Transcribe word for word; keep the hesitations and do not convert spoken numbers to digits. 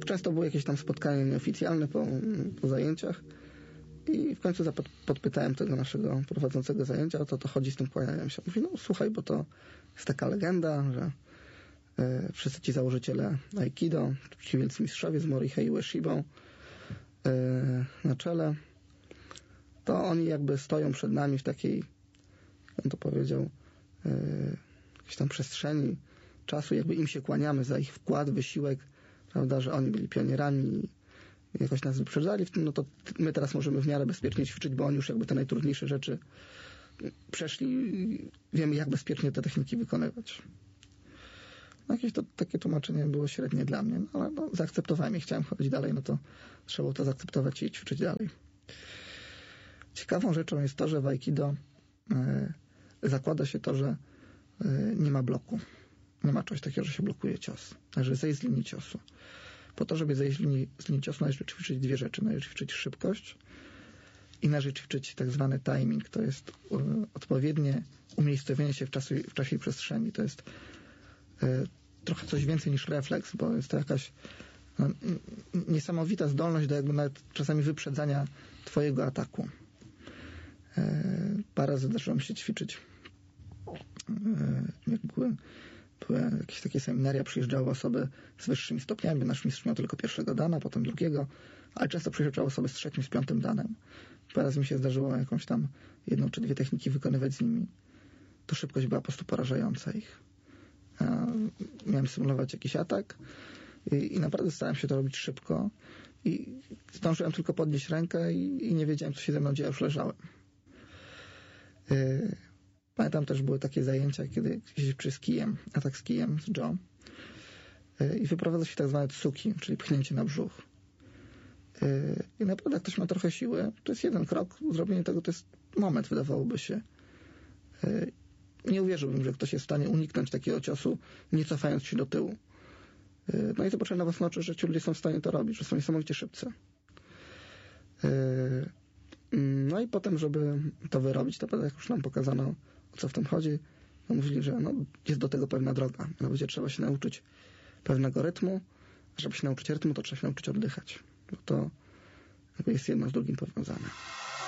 często były jakieś tam spotkania nieoficjalne po, po zajęciach i w końcu zapod, podpytałem tego naszego prowadzącego zajęcia, o co to chodzi z tym kłanianiem się. Mówi, no słuchaj, bo to jest taka legenda, że y, wszyscy ci założyciele Aikido, ci wielcy mistrzowie z Morihei Ueshibą y, na czele, to oni jakby stoją przed nami w takiej, jak on to powiedział, y, jakiejś tam przestrzeni czasu, jakby im się kłaniamy za ich wkład, wysiłek, prawda, że oni byli pionierami i jakoś nas wyprzedzali w tym, no to my teraz możemy w miarę bezpiecznie ćwiczyć, bo oni już jakby te najtrudniejsze rzeczy przeszli i wiemy, jak bezpiecznie te techniki wykonywać. No jakieś to, takie tłumaczenie było średnie dla mnie, no, ale no, zaakceptowałem i chciałem chodzić dalej, no to trzeba było to zaakceptować i ćwiczyć dalej. Ciekawą rzeczą jest to, że w Aikido y, zakłada się to, że y, nie ma bloku. Nie ma czegoś takiego, że się blokuje cios. Należy zejść z linii ciosu. Po to, żeby zejść z linii, z linii ciosu, należy ćwiczyć dwie rzeczy. Należy ćwiczyć szybkość i należy ćwiczyć tak zwany timing. To jest y, odpowiednie umiejscowienie się w, czasu, w czasie i przestrzeni. To jest y, trochę coś więcej niż refleks, bo jest to jakaś no, niesamowita zdolność do jakby nawet czasami wyprzedzania twojego ataku. Y, parę razy zdarzyło mi się ćwiczyć. Y, jak byłem były jakieś takie seminaria, przyjeżdżały osoby z wyższymi stopniami, nasz mistrz miał tylko pierwszego dana, potem drugiego, ale często przyjeżdżały osoby z trzecim, z piątym danem. Teraz mi się zdarzyło jakąś tam jedną czy dwie techniki wykonywać z nimi. To szybkość była po prostu porażająca ich. Ja miałem symulować jakiś atak i, i naprawdę starałem się to robić szybko i zdążyłem tylko podnieść rękę i, i nie wiedziałem, co się ze mną dzieje, już leżałem. Yy, Pamiętam też były takie zajęcia, kiedy przy z kijem, atak z kijem, z Joe. I wyprowadza się tak zwane tsuki, czyli pchnięcie na brzuch. I naprawdę jak ktoś ma trochę siły, to jest jeden krok, zrobienie tego to jest moment, wydawałoby się. Nie uwierzyłbym, że ktoś jest w stanie uniknąć takiego ciosu, nie cofając się do tyłu. No i zobaczyłem na własne oczy, że ci ludzie są w stanie to robić, że są niesamowicie szybcy. No i potem, żeby to wyrobić, to jak już nam pokazano, o co w tym chodzi, no mówili, że no, jest do tego pewna droga. Mianowicie trzeba się nauczyć pewnego rytmu, a żeby się nauczyć rytmu, to trzeba się nauczyć oddychać. Bo to jest jedno z drugim powiązane.